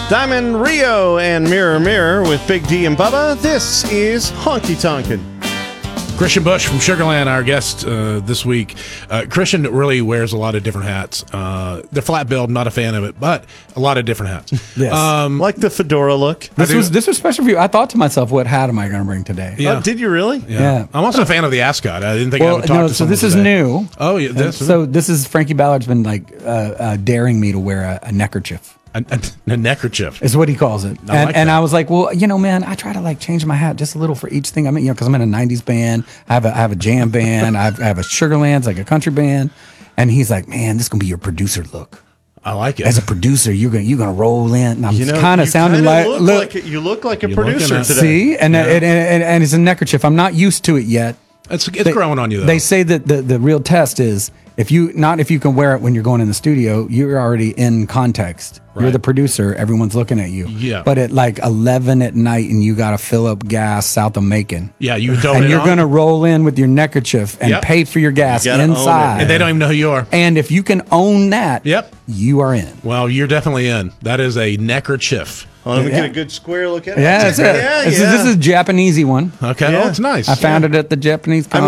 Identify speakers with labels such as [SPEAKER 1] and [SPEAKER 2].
[SPEAKER 1] Diamond Rio and Mirror Mirror with Big D and Bubba. This is Honky Tonkin'.
[SPEAKER 2] Christian Bush from Sugarland, our guest this week. Christian really wears a lot of different hats. They're flat billed, not a fan of it, but a lot of different hats.
[SPEAKER 3] Yes.
[SPEAKER 1] Like the fedora look.
[SPEAKER 3] This was special for you. I thought to myself, what hat am I going to bring today?
[SPEAKER 2] Yeah.
[SPEAKER 1] Oh, did you really?
[SPEAKER 3] Yeah.
[SPEAKER 2] I'm also a fan of the ascot. I didn't think I would talk to
[SPEAKER 3] so
[SPEAKER 2] someone
[SPEAKER 3] this is
[SPEAKER 2] today.
[SPEAKER 3] new.
[SPEAKER 2] Oh, yeah.
[SPEAKER 3] This is Frankie Ballard's been like daring me to wear a neckerchief.
[SPEAKER 2] A neckerchief.
[SPEAKER 3] Is what he calls it.
[SPEAKER 2] I like that.
[SPEAKER 3] I was like, well, man, I try to like change my hat just a little for each thing. I mean, because I'm in a 90s band. I have a jam band. I have a Sugarland's, like a country band. And he's like, man, this is going to be your producer look.
[SPEAKER 2] I like it.
[SPEAKER 3] As a producer, you're gonna roll in. And I'm
[SPEAKER 1] You
[SPEAKER 3] kind of sounding like
[SPEAKER 1] you look like a
[SPEAKER 2] You're
[SPEAKER 1] producer
[SPEAKER 2] looking at-
[SPEAKER 1] today.
[SPEAKER 3] See, and it's a neckerchief. I'm not used to it yet.
[SPEAKER 2] It's growing on you, though.
[SPEAKER 3] They say that the real test is if you can wear it when you're going in the studio, you're already in context. You're
[SPEAKER 2] Right.
[SPEAKER 3] the producer. Everyone's looking at you.
[SPEAKER 2] Yeah.
[SPEAKER 3] But at like 11 at night, and you got to fill up gas south of Macon.
[SPEAKER 2] Yeah, you don't.
[SPEAKER 3] And you're gonna roll in with your neckerchief and
[SPEAKER 2] Yep.
[SPEAKER 3] pay for your gas
[SPEAKER 1] You gotta own it.
[SPEAKER 3] inside.
[SPEAKER 2] And they don't even know who you are.
[SPEAKER 3] And if you can own that,
[SPEAKER 2] Yep.
[SPEAKER 3] you are in.
[SPEAKER 2] Well, you're definitely in. That is a neckerchief.
[SPEAKER 1] Oh, let me
[SPEAKER 3] Yeah.
[SPEAKER 1] get a good square look at it.
[SPEAKER 3] Yeah, that's it.
[SPEAKER 1] Yeah,
[SPEAKER 3] This is a Japanesey one.
[SPEAKER 2] Okay.
[SPEAKER 1] Yeah.
[SPEAKER 2] Oh, it's nice.
[SPEAKER 3] I found it at the Japanese.